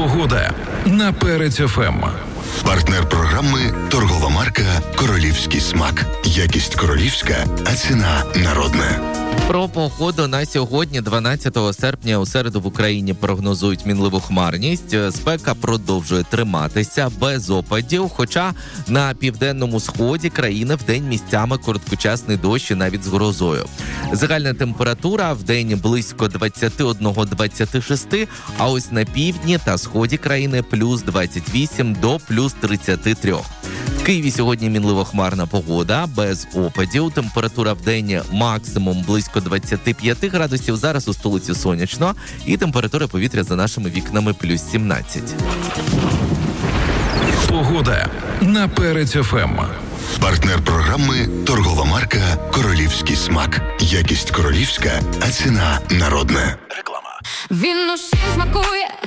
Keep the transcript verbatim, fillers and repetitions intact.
Погода на Перець еф ем. Партнер програми – торгова марка «Королівський смак». Якість королівська, а ціна народна. Про погоду на сьогодні, дванадцятого серпня, у середу в Україні прогнозують мінливу хмарність. Спека продовжує триматися без опадів, хоча на південному сході країни вдень місцями короткочасний дощ і навіть з грозою. Загальна температура вдень близько двадцять один - двадцять шість, а ось на півдні та сході країни плюс двадцять вісім до плюс тридцять три. В Києві сьогодні мінливо-хмарна погода, без опадів. Температура в день максимум близько двадцять п'ять градусів. Зараз у столиці сонячно. І температура повітря за нашими вікнами плюс сімнадцять. Погода на Перець еф ем. Партнер програми – торгова марка «Королівський смак». Якість королівська, а ціна народна. Він усім смакує.